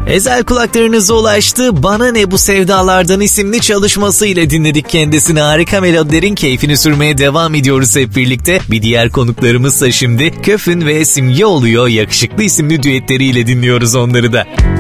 Ezel kulaklarınıza ulaştı. Bana Ne Bu Sevdalardan isimli çalışması ile dinledik kendisini. Harika melodilerin keyfini sürmeye devam ediyoruz hep birlikte. Bir diğer konuklarımızsa şimdi Köfün ve Simge oluyor. Yakışıklı isimli düetleriyle dinliyoruz onları da.